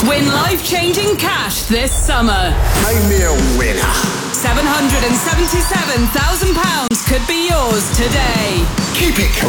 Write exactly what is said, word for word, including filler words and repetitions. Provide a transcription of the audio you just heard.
Win life-changing cash this summer. Make me a winner. seven hundred seventy-seven thousand pounds could be yours today. Keep it